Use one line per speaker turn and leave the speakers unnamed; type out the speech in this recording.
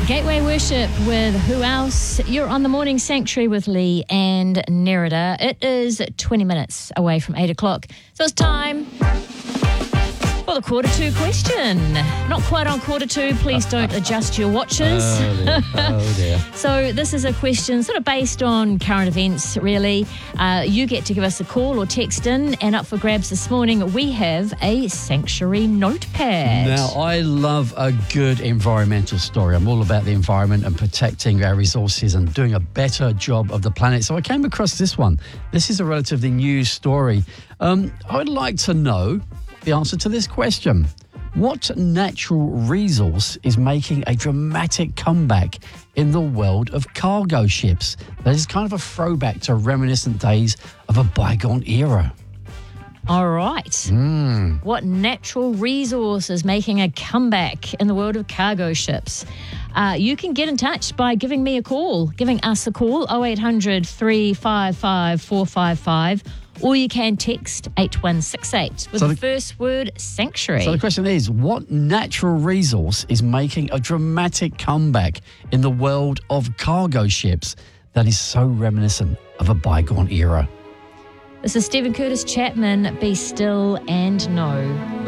Gateway Worship with who else? You're on the Morning Sanctuary with Lee and Nerida. It is 20 minutes away from 8 o'clock. So it's time for the quarter two question. Not quite on quarter two. Please don't adjust your watches.
Oh dear.
So this is a question sort of based on current events, really. You get to give us a call or text in, and up for grabs this morning, we have a Sanctuary notepad.
Now, I love a good environmental story. I'm all about the environment and protecting our resources and doing a better job of the planet. So I came across this one. This is a relatively new story. I would like to know the answer to this question. What natural resource is making a dramatic comeback in the world of cargo ships? That is kind of a throwback to reminiscent days of a bygone era.
All right. What natural resource is making a comeback in the world of cargo ships? You can get in touch by giving us a call, 0800 355 455, or you can text 8168 with the first word Sanctuary.
So the question is, what natural resource is making a dramatic comeback in the world of cargo ships that is so reminiscent of a bygone era?
This is Stephen Curtis Chapman, Be Still and Know.